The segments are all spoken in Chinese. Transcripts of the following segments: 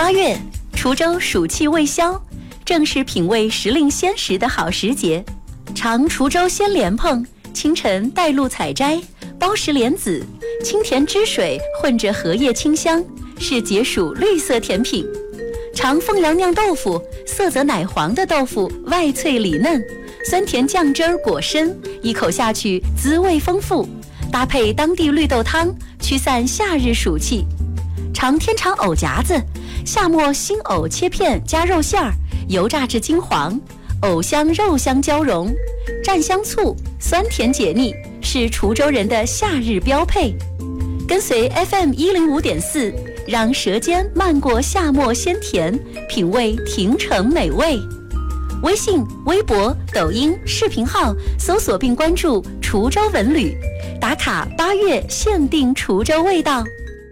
8月，滁州暑气未消，正是品味时令鲜食的好时节。尝滁州鲜莲蓬，清晨带露采摘，包实莲子，清甜汁水混着荷叶清香，是解暑绿色甜品。尝凤阳酿豆腐，色泽奶黄的豆腐外脆里嫩，酸甜酱汁裹身，一口下去滋味丰富，搭配当地绿豆汤，驱散夏日暑气。尝天长藕夹子，夏末新藕切片加肉馅儿，油炸至金黄，藕香肉香交融，蘸香醋，酸甜解腻，是滁州人的夏日标配。跟随 FM105.4，让舌尖漫过夏末鲜甜，品味亭城美味。微信、微博、抖音、视频号搜索并关注滁州文旅，打卡8月限定滁州味道。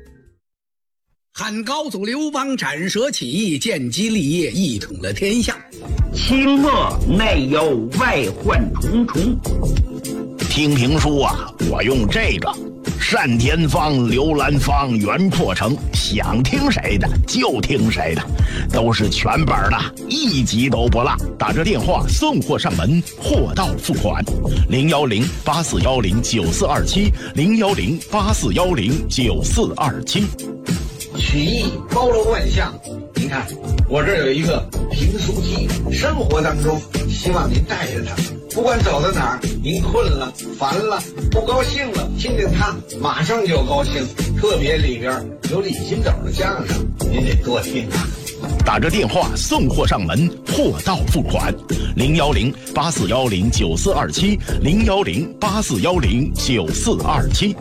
汉高祖刘邦斩蛇起义，建基立业，一统了天下。 清末内忧外患重重。 听评书啊，我用这个单田芳、刘兰芳、袁阔成，想听谁的就听谁的，都是全本的，一集都不落。打着电话送货上门，货到付款。010-8410-9427，010-8410-9427。 曲艺包罗万象，您看我这儿有一个评书机，生活当中希望您带着它，不管走到哪儿，您困了、烦了、不高兴了，听听它马上就高兴。特别里边有李金斗的相声，您得多听啊。 打着电话送货上门，货到付款。010-8410-9427，010-8410-9427。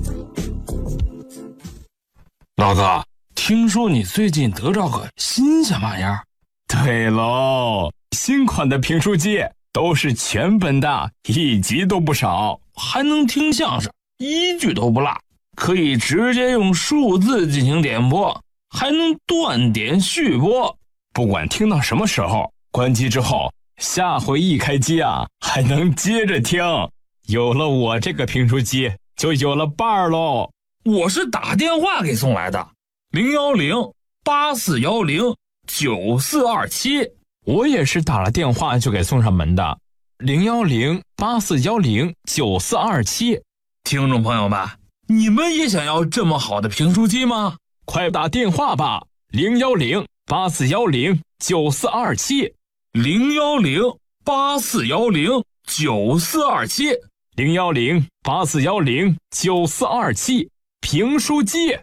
老哥，听说你最近得着个新鲜玩意儿？ 对喽，新款的评书机都是全本的，一集都不少， 还能听相声，一句都不落，可以直接用数字进行点播，还能断点续播， 不管听到什么时候，关机之后，下回一开机啊，还能接着听。有了我这个评书机，就有了伴儿喽。 我是打电话给送来的，010-8410-9427。 我也是打了电话就给送上门的，010-8410-9427。 听众朋友们，你们也想要这么好的评书机吗？ 快打电话吧，010-8410-9427。 010-8410-9427。 010-8410-9427。评书机。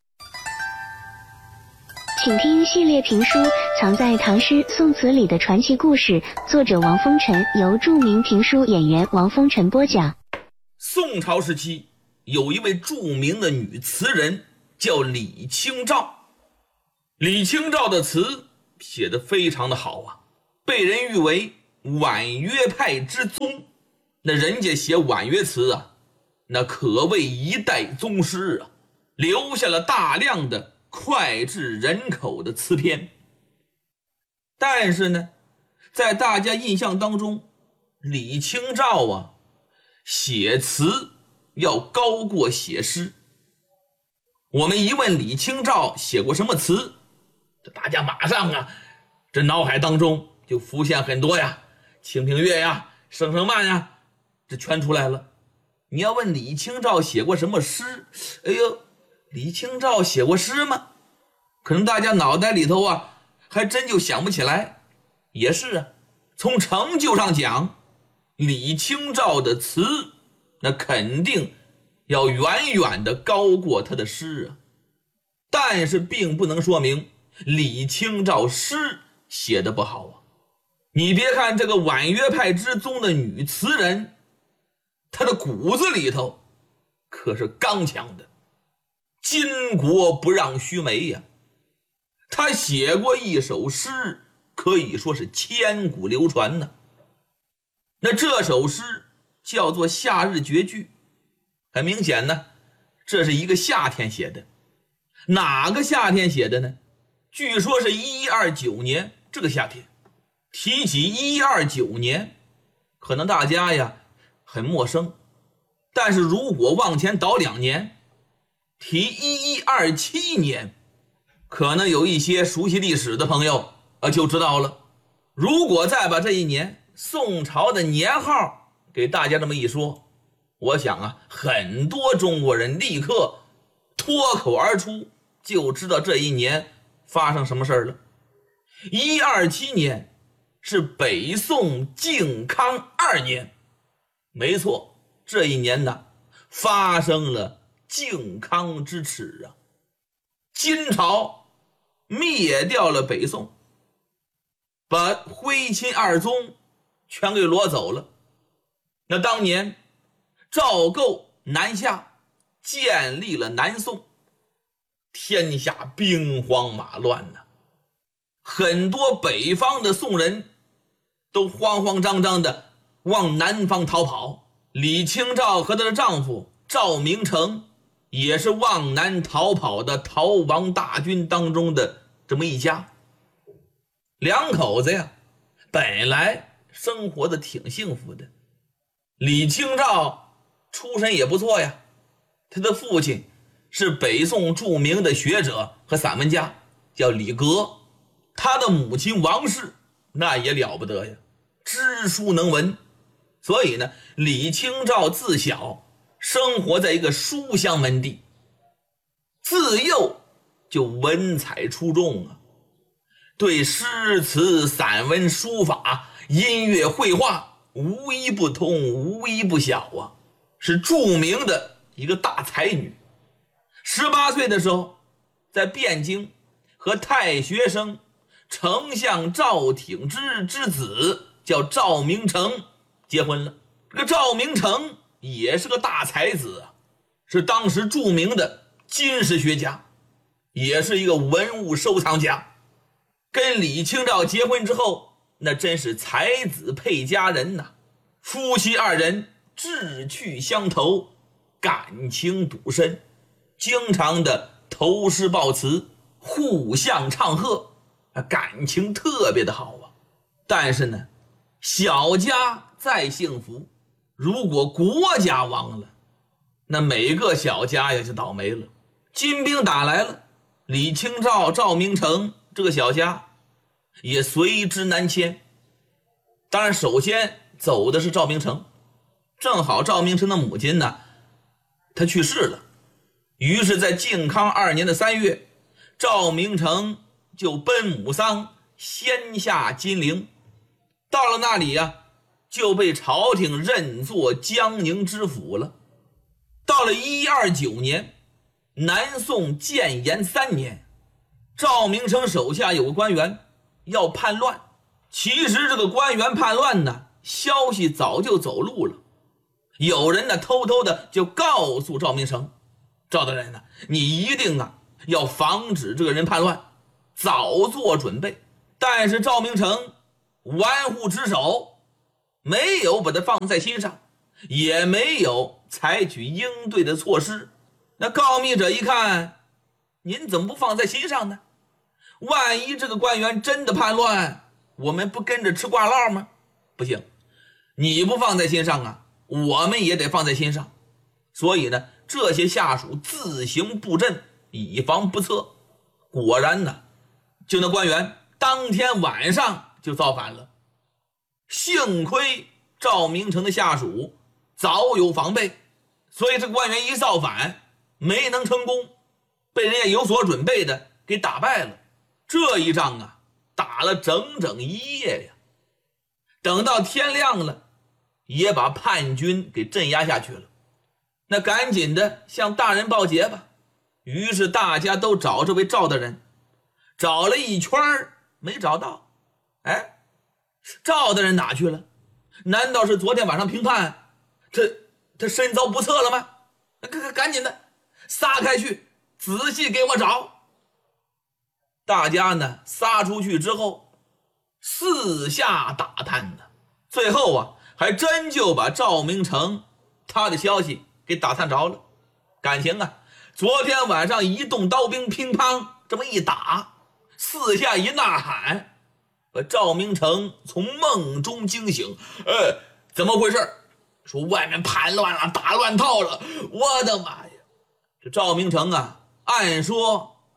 请听系列评书《藏在唐诗宋词里的传奇故事》，作者王风尘，由著名评书演员王风尘播讲。 宋朝时期有一位著名的女词人叫李清照。李清照的词写得非常的好啊，被人誉为婉约派之宗。那人家写婉约词啊，那可谓一代宗师啊，留下了大量的脍炙人口的词篇。但是呢，在大家印象当中，李清照啊，写词要高过写诗。我们一问李清照写过什么词，大家马上啊，这脑海当中就浮现很多呀，清平乐呀，声声慢呀，这全出来了。你要问李清照写过什么诗，哎呦，李清照写过诗吗？可能大家脑袋里头啊，还真就想不起来。也是啊，从成就上讲，李清照的词那肯定要远远的高过他的诗啊。但是并不能说明李清照诗写得不好啊。你别看这个婉约派之宗的女词人，她的骨子里头可是刚强的，巾帼不让须眉呀。她写过一首诗，可以说是千古流传呢。那这首诗叫做《夏日绝句》，很明显呢，这是一个夏天写的。哪个夏天写的呢？据说是1129年这个夏天。提起1129年，可能大家呀很陌生，但是如果往前倒2年，提1127年， 可能有一些熟悉历史的朋友就知道了。如果再把这一年宋朝的年号给大家这么一说，我想很多中国人立刻脱口而出，就知道这一年发生什么事了。127年是北宋靖康2年，没错，这一年呢发生了靖康之耻啊！金朝灭掉了北宋，把徽钦二宗全给掳走了。那当年赵构南下，建立了南宋，天下兵荒马乱呐，很多北方的宋人都慌慌张张的往南方逃跑。李清照和她的丈夫赵明诚也是往南逃跑的逃亡大军当中的这么一家。两口子呀，本来生活的挺幸福的。李清照出身也不错呀，他的父亲是北宋著名的学者和散文家，叫李格。他的母亲王氏那也了不得呀，知书能文。所以呢，李清照自小生活在一个书香门第，自幼就文采出众啊，对诗词散文书法音乐绘画无一不通，无一不晓啊，是著名的一个大才女。18岁的时候，在汴京和太学生丞相赵挺之之子叫赵明诚结婚了。这个赵明诚也是个大才子啊，是当时著名的金石学家，也是一个文物收藏家。跟李清照结婚之后，那真是才子配佳人呐，夫妻二人志趣相投，感情笃深，经常的投诗报词，互相唱和，感情特别的好啊。但是呢，小家再幸福，如果国家亡了，那每个小家呀就倒霉了。金兵打来了，李清照、赵明诚这个小家也随之南迁。当然首先走的是赵明诚，正好赵明诚的母亲呢，她去世了。于是在靖康2年的3月，赵明诚就奔母丧，先下金陵。到了那里呀，就被朝廷任作江宁知府了。到了129年，南宋建炎3年，赵明诚手下有个官员要叛乱。其实这个官员叛乱呢，消息早就走路了。有人呢偷偷的就告诉赵明诚，赵大人呢，你一定要防止这个人叛乱，早做准备。但是赵明诚玩忽职守，没有把它放在心上，也没有采取应对的措施。那告密者一看，您怎么不放在心上呢？万一这个官员真的叛乱，我们不跟着吃挂烙吗？不行，你不放在心上我们也得放在心上。所以呢，这些下属自行布阵，以防不测。果然呢，就那官员当天晚上就造反了。幸亏赵明诚的下属早有防备，所以这个官员一造反没能成功，被人家有所准备的给打败了。这一仗打了整整1夜呀。等到天亮了，也把叛军给镇压下去了。那赶紧的向大人报捷吧。于是大家都找这位赵大人，找了一圈没找到。赵大人哪去了？难道是昨天晚上平叛，他身遭不测了吗？赶紧的撒开去，仔细给我找。大家呢撒出去之后，四下打探呢，最后还真就把赵明诚他的消息给打探着了。感情昨天晚上一动刀兵乒乓这么一打，四下一呐喊，把赵明诚从梦中惊醒。怎么回事？说外面叛乱了，打乱套了。我的妈呀！这赵明诚按说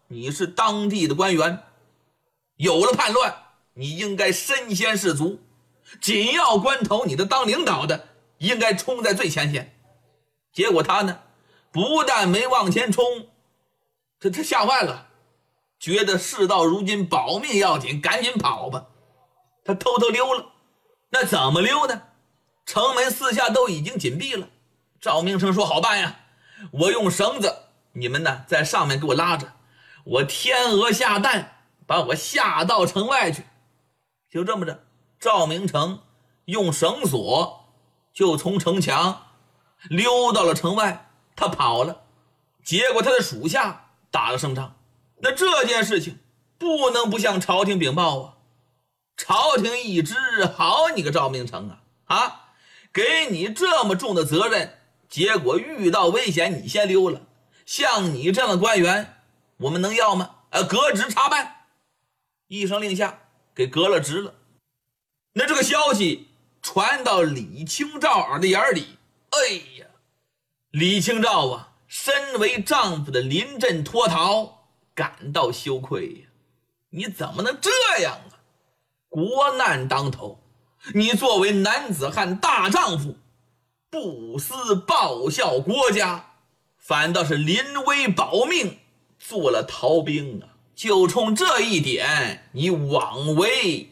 你是当地的官员，有了叛乱，你应该身先士卒，紧要关头你的当领导的应该冲在最前线。结果他呢，不但没往前冲，他吓坏了，觉得事到如今保命要紧，赶紧跑吧。他偷偷溜了。那怎么溜呢？城门四下都已经紧闭了。赵明诚说好办呀，我用绳子，你们呢在上面给我拉着，我天鹅下蛋，把我下到城外去。就这么着，赵明诚用绳索就从城墙溜到了城外，他跑了。结果他的属下打了胜仗。那这件事情不能不向朝廷禀报啊。朝廷一知，好你个赵明诚啊，给你这么重的责任，结果遇到危险你先溜了，像你这样的官员我们能要吗？革职查办。一声令下，给革了职了。那这个消息传到李清照耳的眼里，哎呀，李清照啊，身为丈夫的临阵脱逃，感到羞愧呀。你怎么能这样啊？国难当头，你作为男子汉大丈夫，不思报效国家，反倒是临危保命做了逃兵啊！就冲这一点，你枉为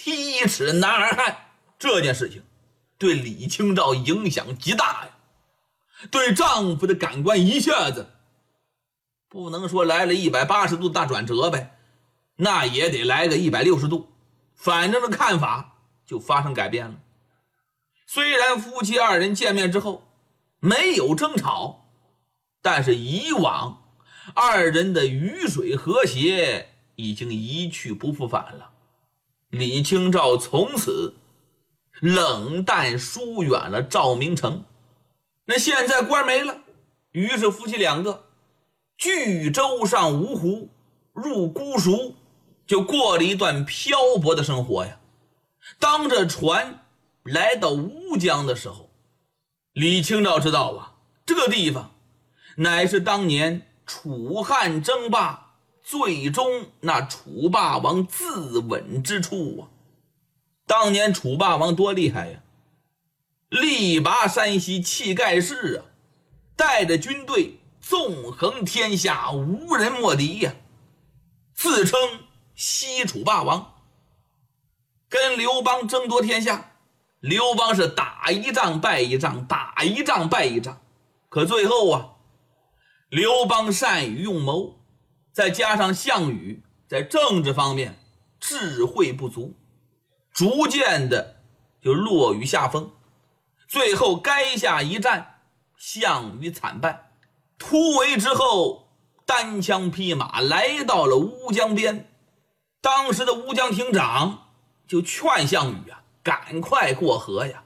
7尺男儿汉。这件事情对李清照影响极大呀，对丈夫的感官一下子不能说来了180度大转折呗，那也得来个160度，反正这看法就发生改变了。虽然夫妻二人见面之后没有争吵，但是以往二人的鱼水和谐已经一去不复返了。李清照从此冷淡疏远了赵明诚。那现在官没了，于是夫妻两个据舟上芜湖，入姑熟，就过了一段漂泊的生活呀。当着船来到乌江的时候，李清照知道啊，这个地方乃是当年楚汉争霸最终那楚霸王自刎之处啊。当年楚霸王多厉害呀，力拔山兮气盖世啊，带着军队纵横天下，无人莫敌呀，自称西楚霸王，跟刘邦争夺天下。刘邦是打一仗败一仗，打一仗败一仗，可最后啊，刘邦善于用谋，再加上项羽在政治方面智慧不足，逐渐的就落于下风。最后垓下一战，项羽惨败，突围之后单枪匹马来到了乌江边。当时的乌江亭长就劝项羽啊，赶快过河呀，